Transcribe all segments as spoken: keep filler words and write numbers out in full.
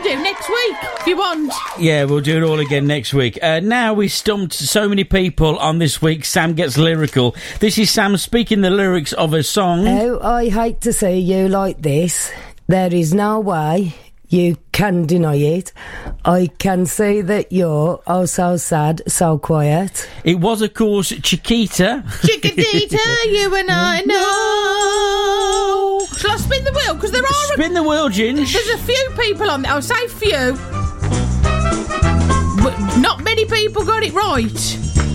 do next week, if you want. Yeah, we'll do it all again next week. Uh, now we stumped so many people on this week. Sam Gets Lyrical. This is Sam speaking the lyrics of a song. Oh, I hate to see you like this. There is no way you can deny it. I can see that you're oh so sad, so quiet. It was, of course, Chiquita. Chiquitita, you and I know. Shall I spin the wheel? Because there are... Spin the wheel, Ginge. There's a few people on there. I'll say few. But not many people got it right.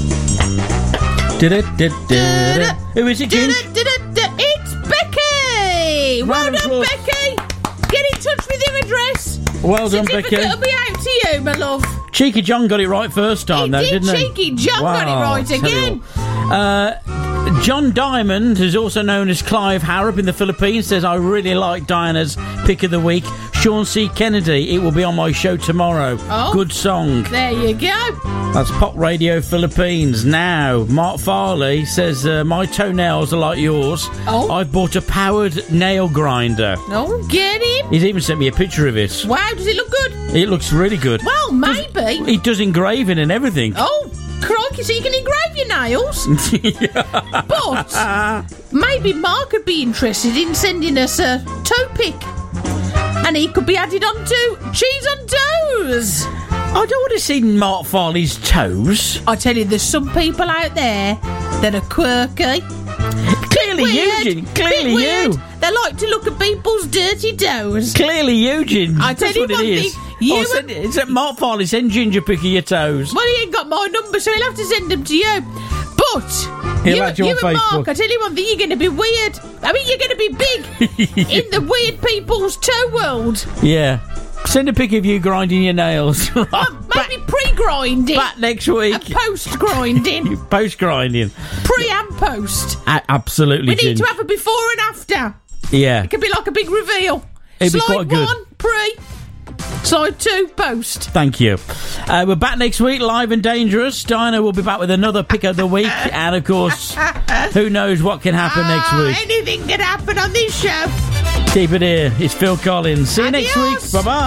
Da-da-da-da-da. Who is it, Ginge? It's Becky! Well Round done, applause. Becky! Get in touch with your address. Well done, Becky. It'll be out to you, my love. Cheeky John got it right first time, He though, did, didn't he? Cheeky John got it right tell you again. what. Uh, John Diamond, who's also known as Clive Harrop in the Philippines, says, I really like Diana's pick of the week. Sean C. Kennedy, it will be on my show tomorrow. Oh. Good song. There you go. That's Pop Radio Philippines. Now, Mark Farley says, uh, my toenails are like yours. Oh. I've bought a powered nail grinder. Oh, get him. He's even sent me a picture of it. Wow, does it look good? It looks really good. Well, maybe. He does engraving and everything. Oh, crikey, so you can engrave your nails. But maybe Mark could be interested in sending us a toe pick. And he could be added on to Cheese on Toes. I don't want to see Mark Farley's toes. I tell you, there's some people out there that are quirky. Clearly Weird, Eugene. Clearly bit weird. you. They like to look at people's dirty toes. Clearly Eugene. I tell That's you what it one is. thing, you Oh, and- send, it's at Mark Farley. Send Ginger pick of your toes. Well, he ain't got my number, so he'll have to send them to you. But He'll you, add you you on and Facebook. Mark, I tell you one thing, you're going to be weird. I mean, you're going to be big in the weird people's toe world. Yeah. Send a pic of you grinding your nails. Right, Well, maybe pre-grinding back next week. and post-grinding. Post grinding. Pre and post. A- absolutely, We need Ginge. to have a before and after. Yeah. It could be like a big reveal. It'd be Slide quite good. one, pre. Slide two, post. Thank you. Uh, we're back next week, live and dangerous. Dinah will be back with another pick of the week. And, of course, who knows what can happen next Ah, week. Anything can happen on this show. Keep it here. It's Phil Collins. See you next Adios. week. Bye-bye.